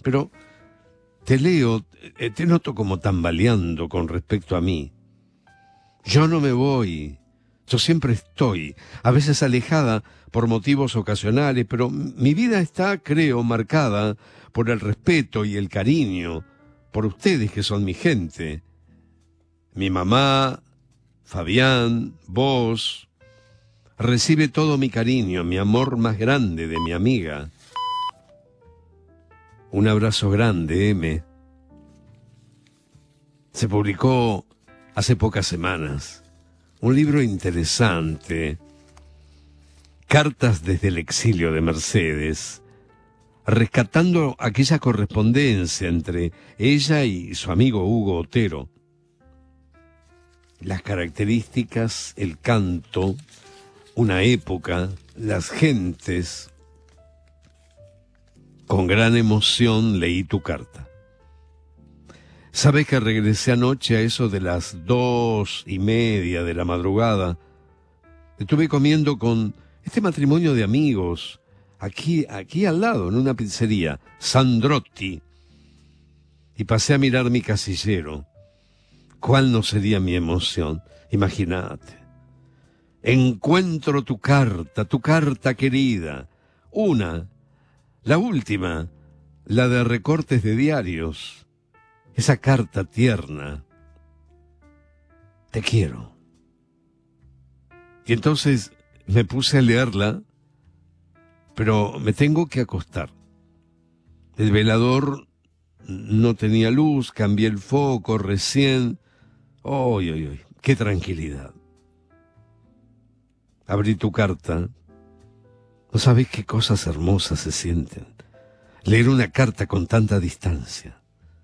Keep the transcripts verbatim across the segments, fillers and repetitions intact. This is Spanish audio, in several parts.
Pero te leo, te noto como tambaleando con respecto a mí. Yo no me voy, yo siempre estoy, a veces alejada por motivos ocasionales, pero mi vida está, creo, marcada por el respeto y el cariño, por ustedes que son mi gente. Mi mamá, Fabián, vos, recibe todo mi cariño, mi amor más grande de mi amiga. Un abrazo grande, M. Se publicó hace pocas semanas un libro interesante, Cartas desde el exilio de Mercedes, rescatando aquella correspondencia entre ella y su amigo Hugo Otero. Las características, el canto, una época, las gentes. Con gran emoción leí tu carta. Sabes que regresé anoche a eso de las dos y media de la madrugada. Estuve comiendo con este matrimonio de amigos, aquí, aquí al lado, en una pizzería, Sandrotti, y pasé a mirar mi casillero. ¿Cuál no sería mi emoción? Imagínate. Encuentro tu carta, tu carta querida. Una, la última, la de recortes de diarios. Esa carta tierna. Te quiero. Y entonces me puse a leerla, pero me tengo que acostar. El velador no tenía luz, cambié el foco recién. ¡Oy, oy, oy! ¡Qué tranquilidad! Abrí tu carta. No sabés qué cosas hermosas se sienten. Leer una carta con tanta distancia.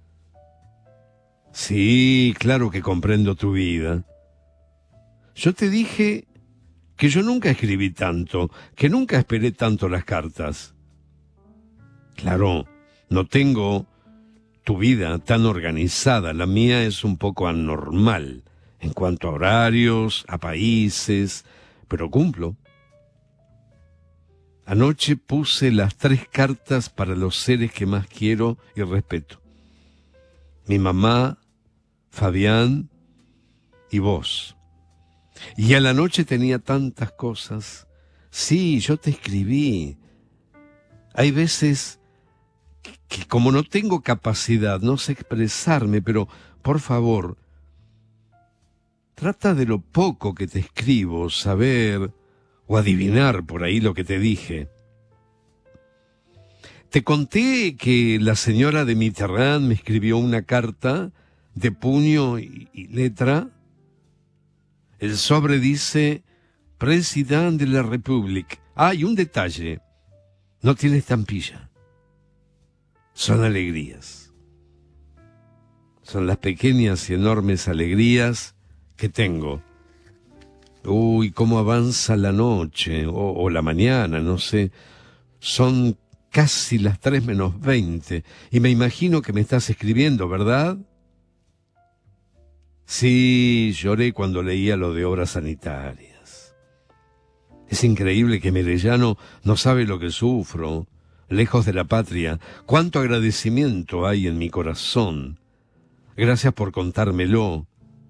Sí, claro que comprendo tu vida. Yo te dije que yo nunca escribí tanto, que nunca esperé tanto las cartas. Claro, no tengo tu vida tan organizada, la mía es un poco anormal en cuanto a horarios, a países, pero cumplo. Anoche puse las tres cartas para los seres que más quiero y respeto. Mi mamá, Fabián y vos. Y a la noche tenía tantas cosas. Sí, yo te escribí. Hay veces que, que como no tengo capacidad, no sé expresarme, pero por favor, trata de lo poco que te escribo, saber o adivinar por ahí lo que te dije. Te conté que la señora de Mitterrand me escribió una carta de puño y, y letra. El sobre dice, Presidente de la República. Ah, y un detalle, no tiene estampilla. Son alegrías. Son las pequeñas y enormes alegrías que tengo. Uy, cómo avanza la noche, o, o la mañana, no sé. Son casi las tres menos veinte, y me imagino que me estás escribiendo, ¿verdad? Sí, lloré cuando leía lo de obras sanitarias. Es increíble que Merellano no sabe lo que sufro, lejos de la patria. Cuánto agradecimiento hay en mi corazón. Gracias por contármelo.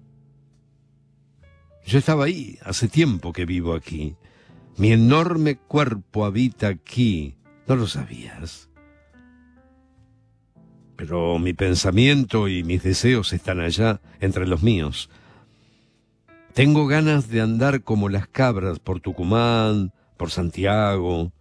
Yo estaba ahí, hace tiempo que vivo aquí. Mi enorme cuerpo habita aquí. ¿No lo sabías? Pero mi pensamiento y mis deseos están allá, entre los míos. Tengo ganas de andar como las cabras por Tucumán, por Santiago.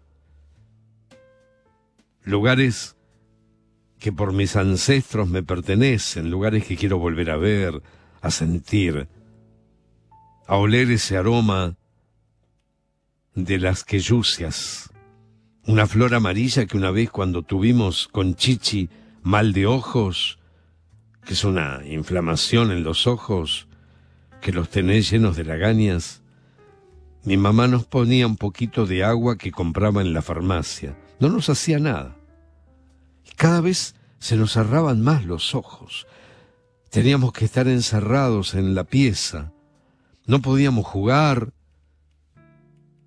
Lugares que por mis ancestros me pertenecen, lugares que quiero volver a ver, a sentir, a oler ese aroma de las queyucias. Una flor amarilla que una vez cuando tuvimos con Chichi mal de ojos, que es una inflamación en los ojos, que los tenés llenos de lagañas, mi mamá nos ponía un poquito de agua que compraba en la farmacia. No nos hacía nada. Y cada vez se nos cerraban más los ojos. Teníamos que estar encerrados en la pieza. No podíamos jugar.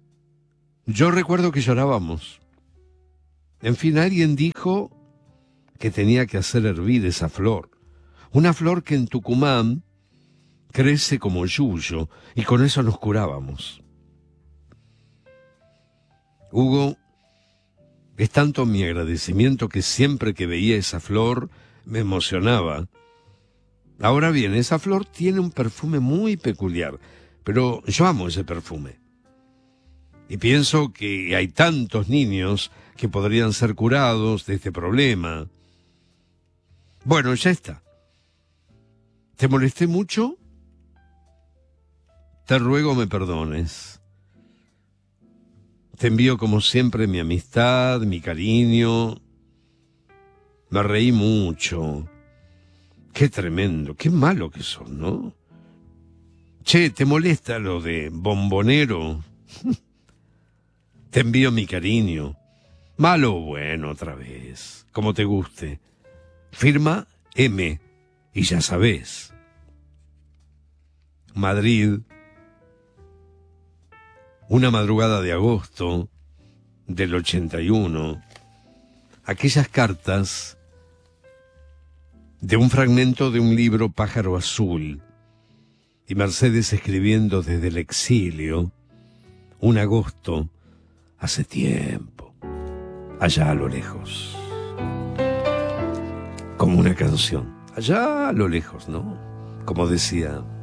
Yo recuerdo que llorábamos. En fin, alguien dijo que tenía que hacer hervir esa flor. Una flor que en Tucumán crece como yuyo, y con eso nos curábamos. Hugo, es tanto mi agradecimiento que siempre que veía esa flor me emocionaba. Ahora bien, esa flor tiene un perfume muy peculiar, pero yo amo ese perfume. Y pienso que hay tantos niños que podrían ser curados de este problema. Bueno, ya está. ¿Te molesté mucho? Te ruego me perdones. Te envío como siempre mi amistad, mi cariño. Me reí mucho. Qué tremendo, qué malo que sos, ¿no? Che, ¿te molesta lo de bombonero? Te envío mi cariño. Malo o bueno otra vez, como te guste. Firma M, y ya sabés. Madrid, una madrugada de agosto del ochenta y uno. Aquellas cartas de un fragmento de un libro Pájaro Azul, y Mercedes escribiendo desde el exilio, un agosto, hace tiempo, allá a lo lejos. Como una canción, allá a lo lejos, ¿no? Como decía